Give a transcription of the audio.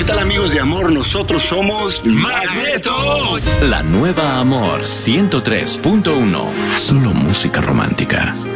¿Qué tal, amigos de Amor? Nosotros somos Magneto. La nueva Amor 103.1. Solo música romántica.